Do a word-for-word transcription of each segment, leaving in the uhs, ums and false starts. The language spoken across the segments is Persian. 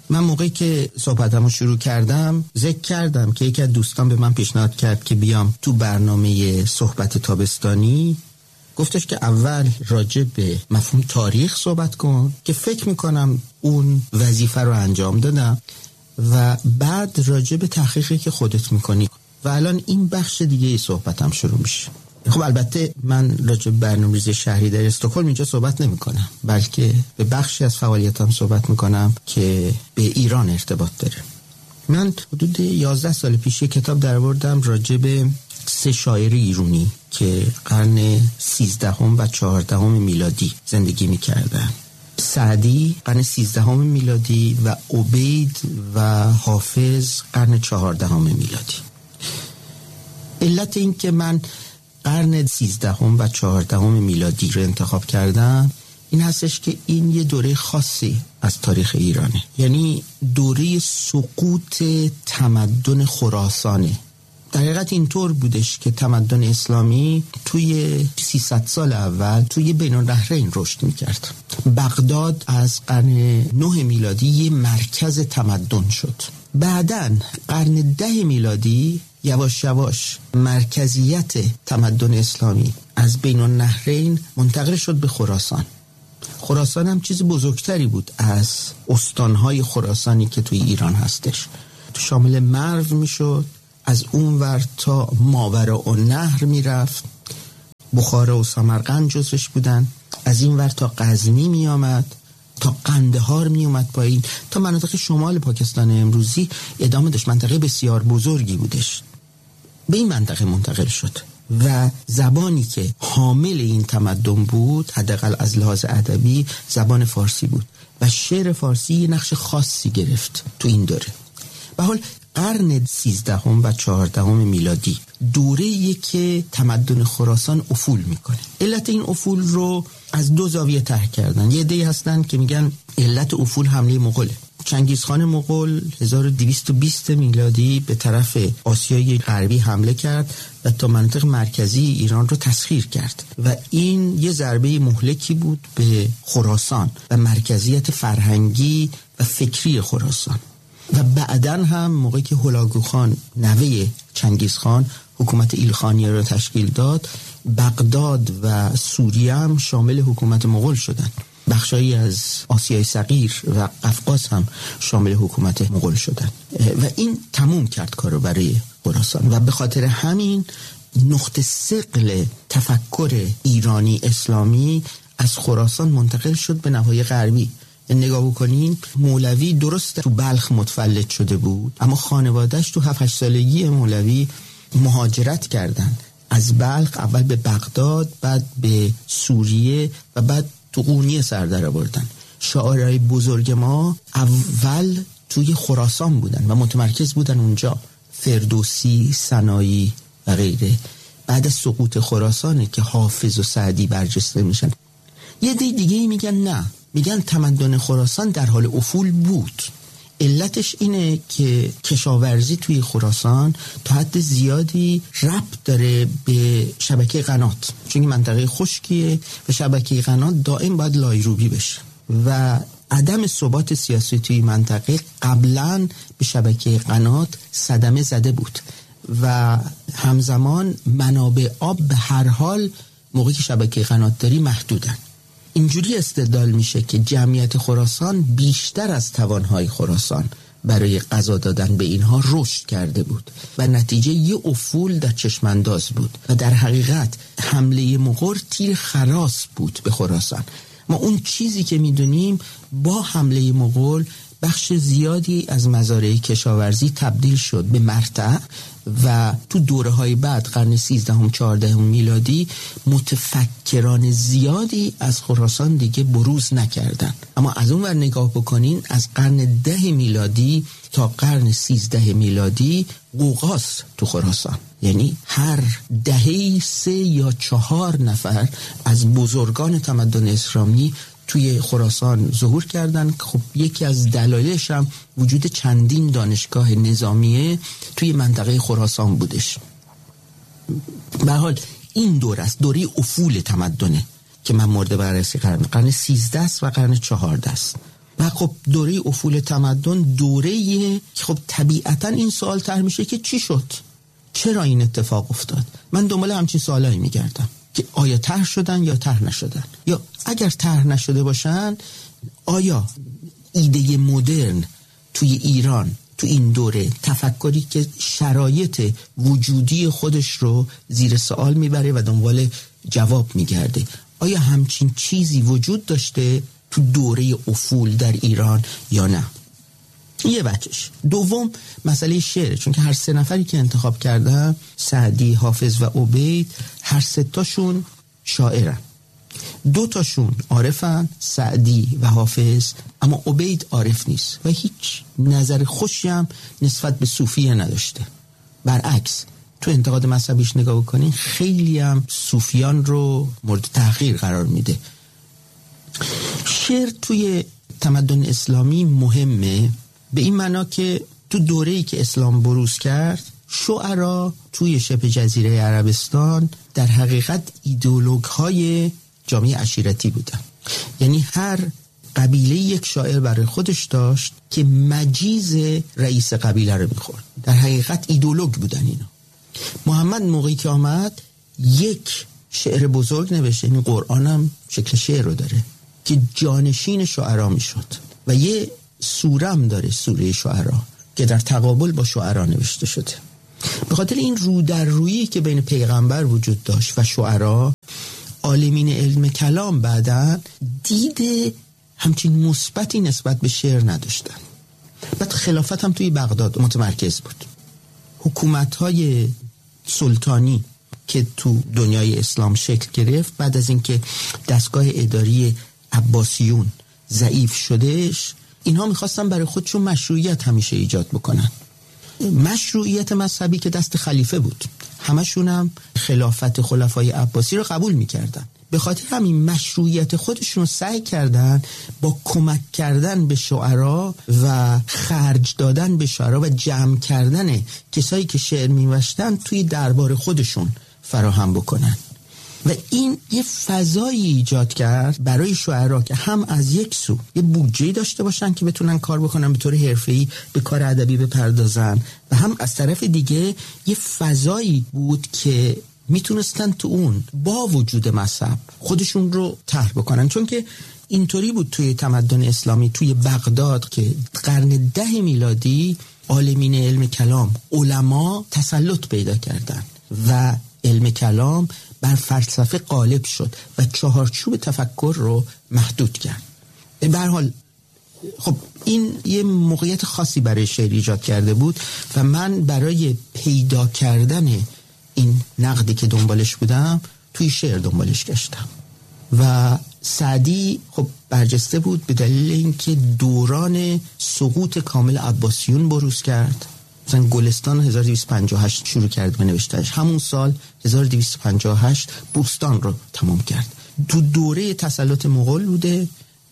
من موقعی که صحبتمو شروع کردم ذکر کردم که یکی از دوستان به من پیشنهاد کرد که بیام تو برنامه صحبت تابستانی. گفتش که اول راجع به مفهوم تاریخ صحبت کن که فکر میکنم اون وظیفه رو انجام دادم و بعد راجع به تحقیقی که خودت میکنی و الان این بخش دیگه ای صحبتم شروع میشه. خب البته من راجع به برنامه‌ریزی شهری در استکهلم اینجا صحبت نمی کنم، بلکه به بخشی از فعالیتام صحبت میکنم که به ایران ارتباط داره. من حدود یازده سال پیش یک کتاب درآوردم راجع به سه شاعر ایرانی که قرن سیزدهم و چهاردهم میلادی زندگی میکردن. سعدی قرن سیزدهم میلادی و عبید و حافظ قرن چهاردهم میلادی. علت این که من قرن سیزدهم و چهاردهم میلادی رو انتخاب کردم این هستش که این یه دوره خاصی از تاریخ ایرانه، یعنی دوره سقوط تمدن خراسانه. در حقیقت اینطور بودش که تمدن اسلامی توی سیصد سال اول توی بین النهرین رشد میکرد. بغداد از قرن نه میلادی یه مرکز تمدن شد. بعدن قرن ده میلادی یواش یواش مرکزیت تمدن اسلامی از بین النهرین منتقل شد به خراسان. خراسان هم چیز بزرگتری بود از استانهای خراسانی که توی ایران هستش. تو شامل مرو میشد، از اون ور تا ماوراءالنهر میرفت، بخارا و سمرقند جزوش بودن، از این ور تا غزنی می آمد، تا قندهار می اومد پایین، تا مناطق شمال پاکستان امروزی ادامه داشت. منطقه بسیار بزرگی بودش. به این منطقه منتقل شد و زبانی که حامل این تمدن بود، حداقل از لحاظ ادبی، زبان فارسی بود و شعر فارسی یه نقش خاصی گرفت تو این دوره. به حال قرن سیزدهم و چهاردهم میلادی دوره‌ایه که تمدن خراسان افول میکنه. علت این افول رو از دو زاویه طرح کردن. یه عده‌ای هستن که میگن علت افول حمله مغوله. چنگیزخان مغول هزار و دویست و بیست میلادی به طرف آسیای غربی حمله کرد و تا منطقه مرکزی ایران رو تسخیر کرد و این یه ضربه مهلکی بود به خراسان و مرکزیت فرهنگی و فکری خراسان. و بعدن هم موقعی که هولاکو خان نوه چنگیزخان حکومت ایلخانیه را تشکیل داد، بغداد و سوریه هم شامل حکومت مغول شدند. بخشایی از آسیای صغیر و قفقاز هم شامل حکومت مغول شدند و این تموم کرد کارو برای خراسان و به خاطر همین نقطه ثقل تفکر ایرانی اسلامی از خراسان منتقل شد به نواحی غربی. نگاه بکنین، مولوی درست تو بلخ متولد شده بود، اما خانوادهش تو هفت هشت سالگی مولوی مهاجرت کردن از بلخ، اول به بغداد، بعد به سوریه و بعد تو قونیه سر در آوردن. شاعرای بزرگ ما اول توی خراسان بودن و متمرکز بودن اونجا، فردوسی، سنایی و غیره. بعد از سقوط خراسانه که حافظ و سعدی برجسته میشن. یه دی دیگه میگن نه، میگن تمدن خراسان در حال افول بود. علتش اینه که کشاورزی توی خراسان تا حد زیادی ربط داره به شبکه قنات، چون این منطقه خشکیه و شبکه قنات دائم باید لایروبی بشه و عدم ثبات سیاسی توی منطقه قبلاً به شبکه قنات صدمه زده بود و همزمان منابع آب به هر حال موقعی که شبکه قنات داری محدودن. اینجوری استدلال میشه که جمعیت خراسان بیشتر از توانهای خراسان برای غذا دادن به اینها رشد کرده بود و نتیجه یه افول در چشمانداز بود و در حقیقت حمله مغول تیر خراس بود به خراسان. ما اون چیزی که میدونیم، با حمله مغول بخش زیادی از مزارع کشاورزی تبدیل شد به مرتع و تو دوره های بعد قرن سیزدهم چهاردهم میلادی متفکران زیادی از خراسان دیگه بروز نکردن. اما از اون ور نگاه بکنین، از قرن ده میلادی تا قرن سیزده میلادی قوقاست تو خراسان، یعنی هر دهه‌ای سه یا چهار نفر از بزرگان تمدن اسلامی توی خراسان ظهور کردن. خب یکی از دلایلش هم وجود چندین دانشگاه نظامیه توی منطقه خراسان بودش. به هر حال این دوره است، دوره افول تمدنه که من مورد بررسی قرن قرن سیزده است و قرن چهارده است. و خب دوره افول تمدن دوره‌ایه که خب طبیعتاً این سوال طرح میشه که چی شد؟ چرا این اتفاق افتاد؟ من دنبال همچین سوالایی میگردم که آیا طرح شدن یا طرح نشدن، یا اگر طرح نشده باشن آیا ایده مدرن توی ایران تو این دوره تفکری که شرایط وجودی خودش رو زیر سوال میبره و دنبال جواب میگرده، آیا همچین چیزی وجود داشته تو دوره افول در ایران یا نه؟ یه بچش. دوم مسئله شعره، چون که هر سه نفری که انتخاب کردن، سعدی، حافظ و عبید، هر سه تاشون شاعرن. دو تاشون عارفن، سعدی و حافظ، اما عبید عارف نیست و هیچ نظر خوشی هم نسبت به صوفیه نداشته. برعکس تو انتقاد مذهبیش نگاه بکنین خیلی هم صوفیان رو مورد تحقیر قرار میده. شعر توی تمدن اسلامی مهمه به این معنا که تو دوره‌ای که اسلام بروز کرد، شعرا توی شبه جزیره عربستان در حقیقت ایدئولوگ‌های جامعه عشیرتی بودن. یعنی هر قبیله یک شاعر برای خودش داشت که مجیز رئیس قبیله رو میخورد. در حقیقت ایدئولوگ بودن اینا. محمد موقعی که آمد یک شعر بزرگ نوشته، این قرآن هم شکل شعر رو داره که جانشین شعرا میشد و یه سوره هم داره، سوره شعرا، که در تقابل با شعرا نوشته شده. به خاطر این رو در رویی که بین پیغمبر وجود داشت و شعرا، عالمین علم کلام بعدن دید همچین مثبتی نسبت به شعر نداشتن. بعد خلافت هم توی بغداد متمرکز بود. حکومت‌های سلطانی که تو دنیای اسلام شکل گرفت بعد از اینکه دستگاه اداری عباسیون ضعیف شدهش، اینها میخواستن برای خودشون مشروعیت همیشه ایجاد بکنن. مشروعیت مذهبی که دست خلیفه بود، همشون هم خلافت خلفای عباسی رو قبول میکردن. به خاطر همین مشروعیت خودشون رو سعی کردن با کمک کردن به شعرا و خرج دادن به شعرا و جمع کردن کسایی که شعر می‌نوشتن توی دربار خودشون فراهم بکنن و این یه فضایی ایجاد کرد برای شعرا که هم از یک سو یه بودجه داشته باشن که بتونن کار بکنن، به طور حرفه‌ای به کار ادبی بپردازن، و هم از طرف دیگه یه فضایی بود که میتونستن تو اون با وجود مذهب خودشون رو طرح بکنن. چون که اینطوری بود توی تمدن اسلامی، توی بغداد که قرن ده میلادی عالمین علم کلام، علما تسلط پیدا کردن و علم کلام بر فلسفه غالب شد و چهارچوب تفکر رو محدود کرد. به هر حال خب این یه موقعیت خاصی برای شعر ایجاد کرده بود و من برای پیدا کردن این نقدی که دنبالش بودم توی شعر دنبالش گشتم. و سعدی خب برجسته بود به دلیل اینکه دوران سقوط کامل عباسیون بروز کرد. مثلا گلستان هزار و دویست و پنجاه و هشت شروع کرد به نوشتنش، همون سال هزار و دویست و پنجاه و هشت بوستان رو تمام کرد. تو دوره تسلط مغول بوده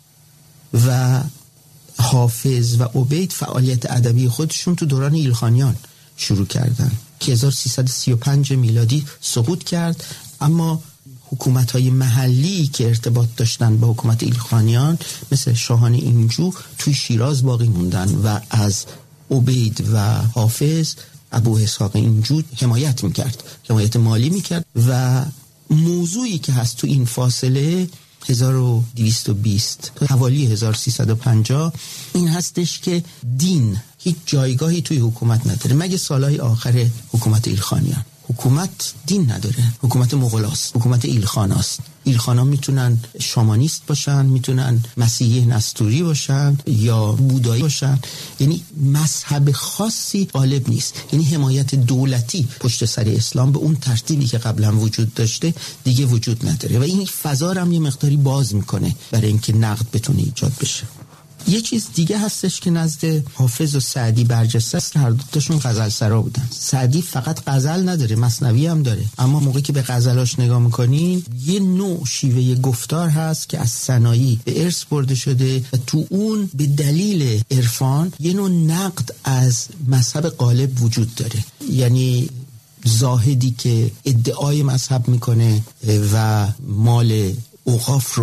و حافظ و عبید فعالیت ادبی خودشون تو دوران ایلخانیان شروع کردن که هزار و سیصد و سی و پنج میلادی سقوط کرد. اما حکومت‌های محلی که ارتباط داشتن با حکومت ایلخانیان مثل شاهان اینجو توی شیراز باقی موندن و از عبید و حافظ ابو اسحاق اینجو حمایت میکرد، حمایت مالی میکرد. و موضوعی که هست تو این فاصله هزار و دویست و بیست حوالی هزار و سیصد و پنجاه این هستش که دین هیچ جایگاهی توی حکومت نداره مگه سالهای آخر حکومت ایلخانیان. حکومت دین نداره، حکومت مغولاست، حکومت ایلخاناست. ایلخانا میتونن شامانیست باشن، میتونن مسیحی نستوری باشن یا بودایی باشن، یعنی مذهب خاصی غالب نیست. یعنی حمایت دولتی پشت سر اسلام به اون ترتیبی که قبلا وجود داشته دیگه وجود نداره و این فضا رو هم یه مقداری باز میکنه برای اینکه نقد بتونه ایجاد بشه. یه چیز دیگه هستش که نزد حافظ و سعدی برجسته است، هر دوتاشون غزل سرا بودن. سعدی فقط غزل نداره، مثنوی هم داره، اما موقعی که به غزلاش نگاه میکنین یه نوع شیوه گفتار هست که از ثنایی به ارث برده شده و تو اون به دلیل عرفان یه نوع نقد از مذهب غالب وجود داره. یعنی زاهدی که ادعای مذهب میکنه و مال اوقاف رو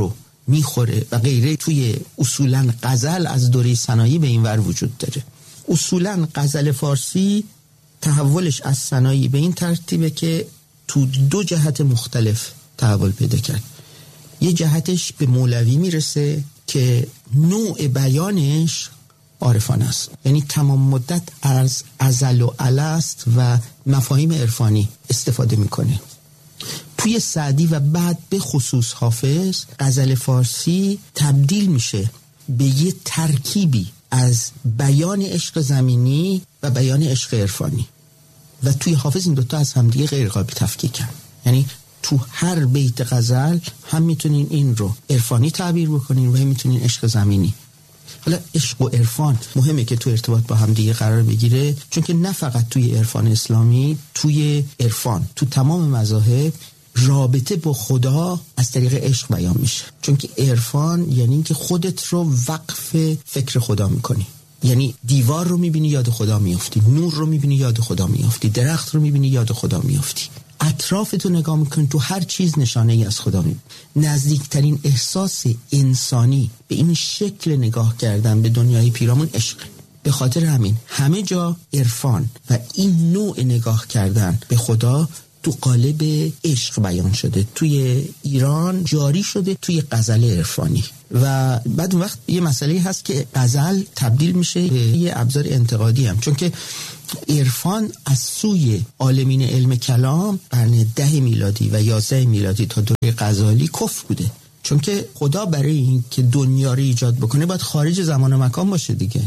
میخوره و غیره توی اصولا غزل از دوره ثنایی به این ور وجود داره. اصولا غزل فارسی تحولش از ثنایی به این ترتیبه که تو دو جهت مختلف تحول پیدا کرد. یه جهتش به مولوی میرسه که نوع بیانش عارفانه است، یعنی تمام مدت از ازل و الست و مفاهیم عرفانی استفاده میکنه. توی سعدی و بعد به خصوص حافظ غزل فارسی تبدیل میشه به یه ترکیبی از بیان عشق زمینی و بیان عشق عرفانی و توی حافظ این دوتا از همدیگه غیر قابل تفکیکن. یعنی تو هر بیت غزل هم میتونین این رو عرفانی تعبیر بکنین و هم میتونین عشق زمینی. حالا عشق و عرفان مهمه که تو ارتباط با هم دیگه قرار بگیره، چون که نه فقط توی عرفان اسلامی، توی عرفان تو تمام مذاهب رابطه با خدا از طریق عشق بیان میشه. چون که عرفان یعنی این که خودت رو وقف فکر خدا میکنی، یعنی دیوار رو میبینی یاد خدا میافتی، نور رو میبینی یاد خدا میافتی، درخت رو میبینی یاد خدا میافتی، اطرافتو نگاه میکنی تو هر چیز نشانه ای از خدا میبینی. نزدیکترین احساس انسانی به این شکل نگاه کردن به دنیای پیرامون عشق. به خاطر همین همه جا عرفان و این نوع نگاه کردن به خدا تو قالب عشق بیان شده، توی ایران جاری شده توی غزل عرفانی. و بعد اون وقت یه مسئله هست که غزل تبدیل میشه به یه ابزار انتقادی هم، چون که عرفان از سوی عالمین علم کلام قرن ده میلادی و یازده میلادی تا دوره غزالی کفر بوده. چون که خدا برای این که دنیا رو ایجاد بکنه باید خارج زمان و مکان باشه دیگه.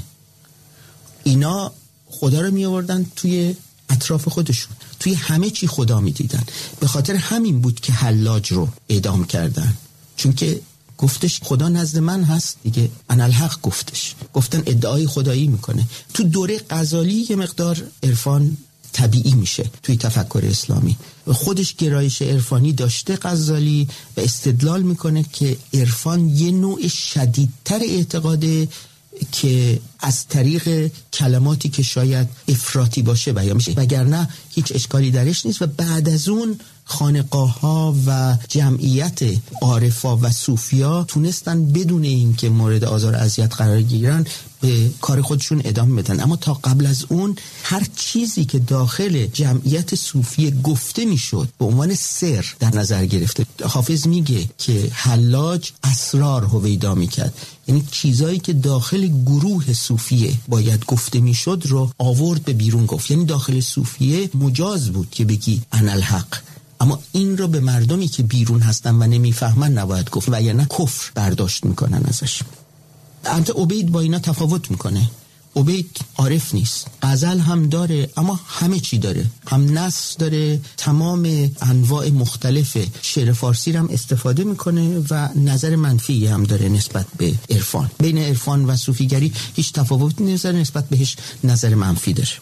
اینا خدا رو می آوردن توی اطراف خودشون، توی همه چی خدا می دیدن. به خاطر همین بود که حلاج رو اعدام کردن، چون که گفتش خدا نزد من هست دیگه، انالحق گفتش، گفتن ادعای خدایی میکنه. تو دوره غزالی یه مقدار عرفان طبیعی میشه توی تفکر اسلامی و خودش گرایش عرفانی داشته غزالی و استدلال میکنه که عرفان یه نوع شدیدتر اعتقاده که از طریق کلماتی که شاید افراطی باشه بیان میشه، وگرنه هیچ اشکالی درش نیست. و بعد از اون خانقاه ها و جمعیت عارفا و صوفیا تونستن بدون این که مورد آزار اذیت قرار گیرن به کار خودشون ادامه بدن. اما تا قبل از اون هر چیزی که داخل جمعیت صوفی گفته میشد به عنوان سر در نظر گرفته. حافظ میگه که حلاج اسرار هویدا میکرد، یعنی چیزایی که داخل گروه صوفیه باید گفته میشد رو آورد به بیرون گفت. یعنی داخل صوفیه مجاز بود که بگی انالحق، اما این رو به مردمی که بیرون هستن و نمیفهمن نباید گفت و یا نه کفر برداشت میکنن ازش. البته عبید با اینا تفاوت میکنه. عبید عارف نیست، غزل هم داره اما همه چی داره، هم نثر داره، تمام انواع مختلف شعر فارسی هم استفاده میکنه و نظر منفی هم داره نسبت به عرفان. بین عرفان و صوفیگری هیچ تفاوتی نیست، نسبت بهش نظر منفی داره.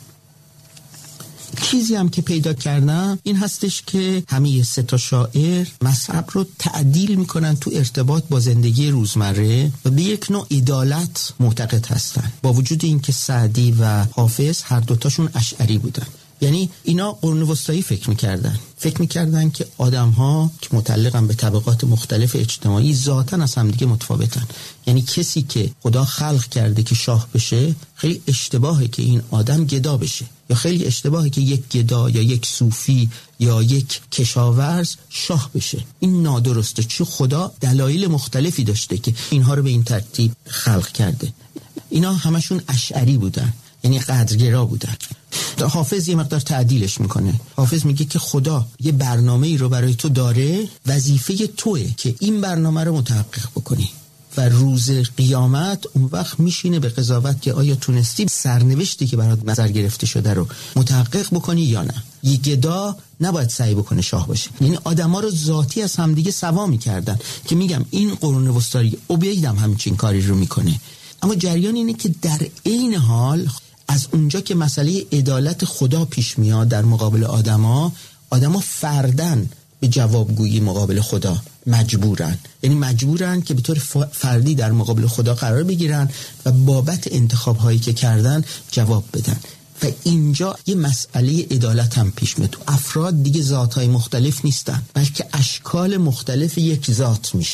چیزی هم که پیدا کردم این هستش که همه سه تا شاعر مذهب رو تعدیل میکنن تو ارتباط با زندگی روزمره و به یک نوع عدالت معتقد هستن، با وجود اینکه سعدی و حافظ هر دوتاشون اشعری بودن. یعنی اینا قرون وسطایی فکر میکردن فکر میکردن که آدم ها که متعلقن به طبقات مختلف اجتماعی ذاتاً از همدیگه متفاوتن. یعنی کسی که خدا خلق کرده که شاه بشه خیلی اشتباهه که این آدم گدا بشه، یا خیلی اشتباهه که یک گدا یا یک صوفی یا یک کشاورز شاه بشه. این نادرسته، چون خدا دلایل مختلفی داشته که اینها رو به این ترتیب خلق کرده. اینا همشون اشعری بودن، یعنی قدرگرا بودن. حافظ یه مقدار تعدیلش میکنه. حافظ میگه که خدا یه برنامه‌ای رو برای تو داره، وظیفه توئه که این برنامه رو متحقق بکنی و روز قیامت اون وقت میشینه به قضاوت که آیا تونستی سرنوشتی که برات نظر گرفته شده رو متحقق بکنی یا نه. یه گدا نباید سعی بکنه شاه باشه. یعنی آدما رو ذاتی از همدیگه سوا میکردن که میگم این قرون وسطایی عبید هم همچین کاری رو میکنه. اما جریان اینه که در عین حال از اونجا که مسئله عدالت خدا پیش میاد در مقابل آدما، آدما فردن به جوابگویی مقابل خدا مجبورن. یعنی مجبورن که به طور فردی در مقابل خدا قرار بگیرن و بابت انتخاب‌هایی که کردن جواب بدن. و اینجا یه مسئله عدالت هم پیش میاد. افراد دیگه ذات‌های مختلف نیستن، بلکه اشکال مختلف یک ذات میشن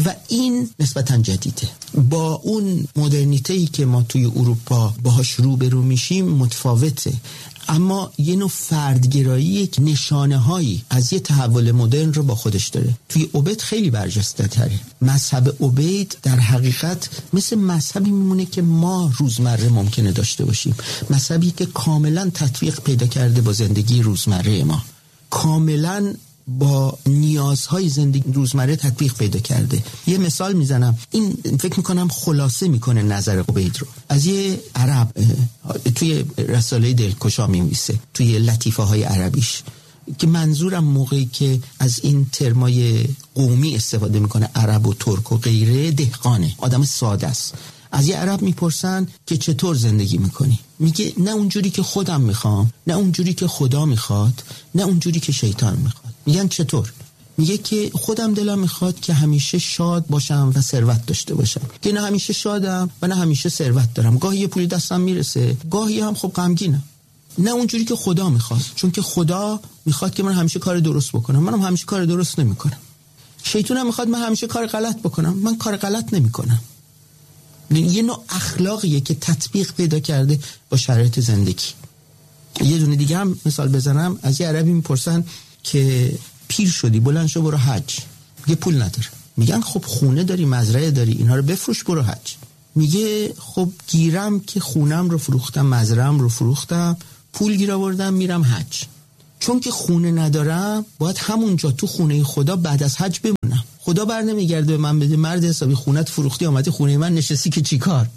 و این نسبتاً جدیده. با اون مدرنیته‌ای که ما توی اروپا باهاش روبرو میشیم متفاوته، اما یه نوع فردگرایی که نشانه هایی از یه تحول مدرن رو با خودش داره. توی عبید خیلی برجسته تره. مذهب عبید در حقیقت مثل مذهبی میمونه که ما روزمره ممکنه داشته باشیم، مذهبی که کاملا تطبیق پیدا کرده با زندگی روزمره ما، کاملا با نیازهای زندگی روزمره تطبیق پیدا کرده. یه مثال میزنم، این فکر میکنم خلاصه میکنه نظر عبید رو. از یه عرب توی رساله دلکشا می‌نویسه، توی لطیفه های عربیش، که منظورم موقعی که از این ترمای قومی استفاده میکنه، عرب و ترک و غیره، دهقانه، آدم ساده است. از یه عرب میپرسن که چطور زندگی میکنی؟ میگه نه اونجوری که خودم میخوام، نه اونجوری که خدا میخواد، نه اونجوری که شیطان میخواد. میگن چطور؟ میگه که خودم دلم میخواد که همیشه شاد باشم و ثروت داشته باشم، که نه همیشه شادم و نه همیشه ثروت دارم، گاهی یه پولی دستم میرسه، گاهی هم خب غمگینم. نه اونجوری که خدا میخواد، چون که خدا میخواد که من همیشه کار درست بکنم، منم همیشه کار درست نمیکنم. شیطان هم میخواد من همیشه کار غلط بکنم، من کار غلط نمیکنم. یه نوع اخلاقیه که تطبیق پیدا کرده با شرایط زندگی. یه دونه دیگه هم مثال بزنم، از یه عربی میپرسن که پیر شدی بلند شو برو حج، میگه پول نداره. میگن خب خونه داری، مزرعه داری، اینا رو بفروش برو حج. میگه خب گیرم که خونم رو فروختم، مزرعه‌ام رو فروختم، پول گیر آوردم، میرم حج. چون که خونه ندارم باید همونجا تو خونه خدا بعد از حج بمونم. خدا بر نمیگرده به من بده مرد حسابی خونت فروختی آمدی خونه من نشستی که چی کار.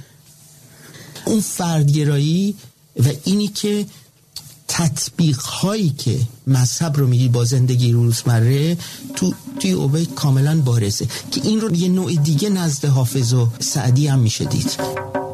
اون فردگرایی و اینی که تطبیق هایی که مذهب رو میگی با زندگی روزمره تو توی عبید کاملا بارزه، که این رو یه نوع دیگه نزد حافظ و سعدی هم میشه دید.